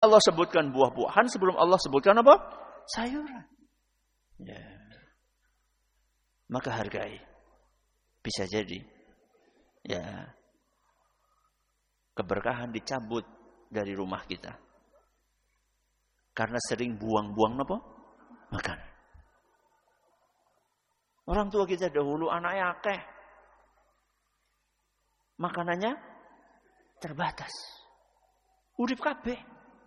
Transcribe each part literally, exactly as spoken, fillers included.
Allah sebutkan buah-buahan sebelum Allah sebutkan apa? Sayuran. Ya. Maka hargai. Bisa jadi ya keberkahan dicabut dari rumah kita. Karena sering buang-buang apa? Makan. Orang tua kita dahulu anaknya akeh. Makanannya terbatas. Urip kabeh.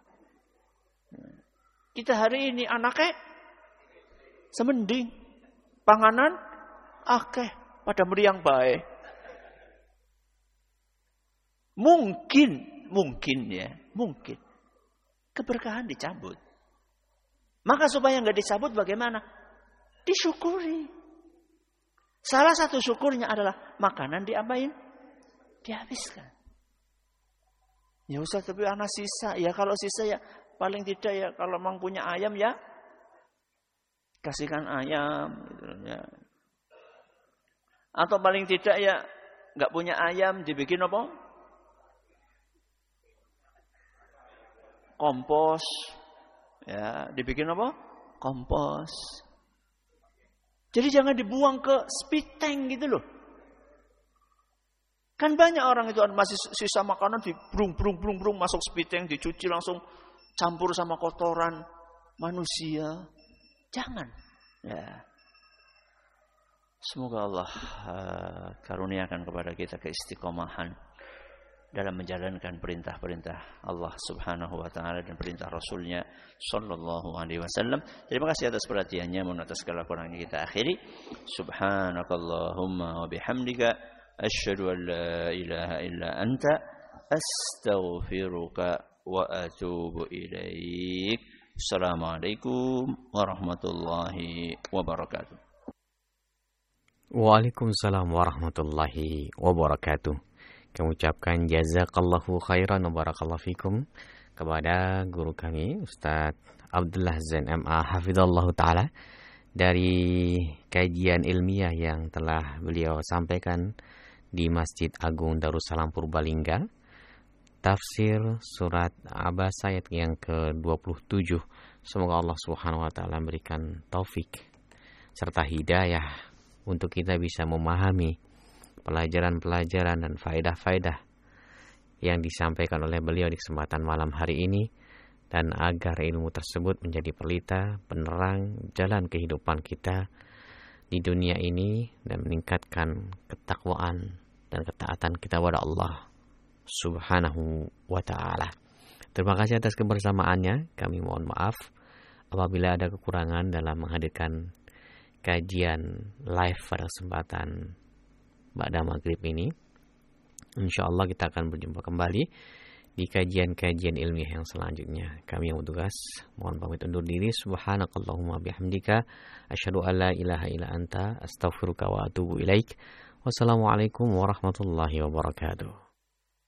Kita hari ini anaknya semending. Panganan akeh pada meriang bae. Mungkin, mungkin ya, mungkin keberkahan dicabut. Maka supaya nggak dicabut bagaimana? Disyukuri. Salah satu syukurnya adalah makanan diapain? Dihabiskan. Ya Ustaz, tapi anak sisa. Ya kalau sisa ya paling tidak ya kalau memang punya ayam ya kasihkan ayam. Gitu, ya. Atau paling tidak ya nggak punya ayam dibikin apa? Kompos. Ya, dibikin apa? Kompos. Jadi jangan dibuang ke spit tank gitu loh. Kan banyak orang itu masih sisa makanan di brung brung brung brung masuk spit tank, dicuci langsung campur sama kotoran manusia. Jangan. Ya. Semoga Allah uh, karuniakan kepada kita keistiqomahan dalam menjalankan perintah-perintah Allah Subhanahu wa taala dan perintah Rasulnya sallallahu alaihi wasallam. Terima kasih atas perhatiannya. Mohon atas segala kurangnya kita akhiri. Subhanakallahumma wa bihamdika asyhadu an la ilaha illa anta astaghfiruka wa atubu ilaik. Assalamualaikum warahmatullahi wabarakatuh. Waalaikumsalam warahmatullahi wabarakatuh. Kami ucapkan jazakallahu khairan wa barakallahu fikum kepada guru kami Ustaz Abdullah Zain M A hafizallahu taala dari kajian ilmiah yang telah beliau sampaikan di Masjid Agung Darussalam Purbalingga, tafsir surat Abasa ayat yang ke dua puluh tujuh. Semoga Allah Subhanahu wa taala memberikan taufik serta hidayah untuk kita bisa memahami pelajaran-pelajaran dan faedah-faedah yang disampaikan oleh beliau di kesempatan malam hari ini, dan agar ilmu tersebut menjadi pelita, penerang jalan kehidupan kita di dunia ini dan meningkatkan ketakwaan dan ketaatan kita kepada Allah Subhanahu wa ta'ala. Terima kasih atas kebersamaannya. Kami mohon maaf apabila ada kekurangan dalam menghadirkan kajian live pada kesempatan Ba'da Maghrib ini. Insyaallah kita akan berjumpa kembali di kajian-kajian ilmiah yang selanjutnya. Kami yang bertugas mohon pamit undur diri. Subhanakallahumma bihamdika asyhadu an la ilaha illa anta astaghfiruka wa atubu ilaik. Wassalamualaikum warahmatullahi wabarakatuh.